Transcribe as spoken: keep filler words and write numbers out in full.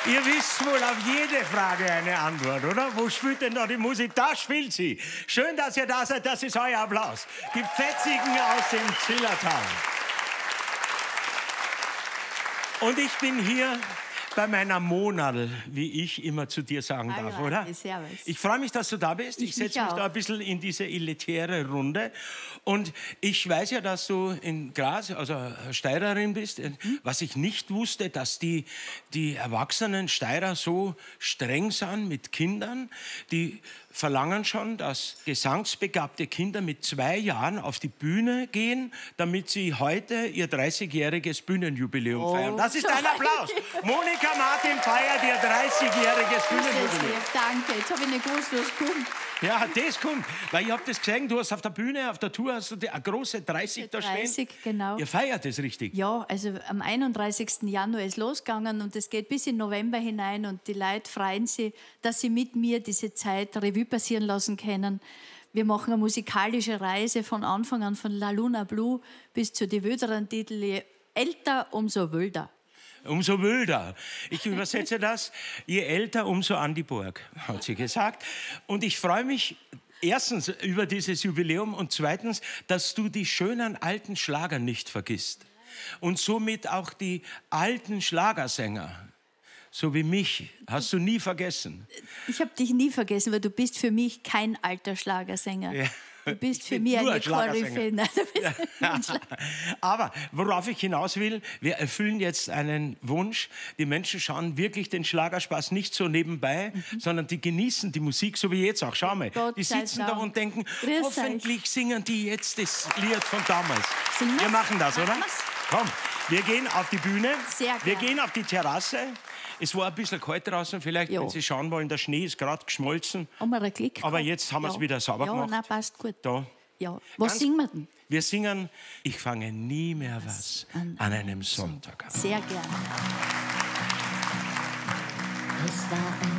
Ihr wisst wohl auf jede Frage eine Antwort, oder? Wo spielt denn da die Musik? Da spielt sie. Schön, dass ihr da seid. Das ist euer Applaus. Die Fetzigen aus dem Zillertal. Und ich bin hier bei meiner Monal, wie ich immer zu dir sagen Hallo, darf, oder? Servus. Ich freue mich, dass du da bist. Ich, Ich setze mich mich da auch. ein bisschen in diese elitäre Runde. Und ich weiß ja, dass du in Graz, also Steirerin bist. Mhm. Was ich nicht wusste, dass die, die erwachsenen Steirer so streng sind mit Kindern. Die verlangen schon, dass gesangsbegabte Kinder mit zwei Jahren auf die Bühne gehen, damit sie heute ihr dreißigjähriges Bühnenjubiläum Oh. feiern. Das ist ein Applaus. Monika Martin feiert ihr dreißigjähriges Bühnenjubiläum. Danke, jetzt habe ich nicht gewusst, was kommt. Ja, das kommt. Weil ich habe das gesehen, du hast auf der Bühne, auf der Tour, hast du die, eine große dreißig da stehen. dreißig, genau. Ihr feiert das richtig. Ja, also am einunddreißigsten Januar ist losgegangen und es geht bis in November hinein und die Leute freuen sich, dass sie mit mir diese Zeit Revue passieren lassen können. Wir machen eine musikalische Reise von Anfang an, von La Luna Blue bis zu die wilderen Titel. Je älter, umso wilder. Umso wilder. Ich übersetze das. Je älter, umso an die Burg, hat sie gesagt. Und ich freue mich erstens über dieses Jubiläum und zweitens, dass du die schönen alten Schlager nicht vergisst. Und somit auch die alten Schlagersänger, so wie mich, hast du nie vergessen. Ich habe dich nie vergessen, weil du bist für mich kein alter Schlagersänger. Ja. Du bist Ich für bin mich nur eine ein Schlagersänger. Koryphäe. Nein, du bist nur ein Schla- Aber worauf ich hinaus will, wir erfüllen jetzt einen Wunsch. Die Menschen schauen wirklich den Schlagerspaß nicht so nebenbei, Mhm. sondern die genießen die Musik, so wie jetzt auch. Schau mal, Gott die sei sitzen da Dank. und denken, Grüß hoffentlich singen die jetzt das Lied von damals. Singen Wir wir's? machen das, oder? Machen wir's? Komm, wir gehen auf die Bühne. Sehr Wir gern. gehen auf die Terrasse. Es war ein bisschen kalt draußen, vielleicht, Jo. wenn Sie schauen wollen, der Schnee ist gerade geschmolzen. Haben wir einen Klick Aber gehabt? jetzt haben wir es wieder sauber ja, gemacht. Nein, passt gut. Da. Ja. Was Ganz- singen wir denn? Wir singen Ich fange nie mehr was an an einem Sonntag an. Sehr gerne. Es war ein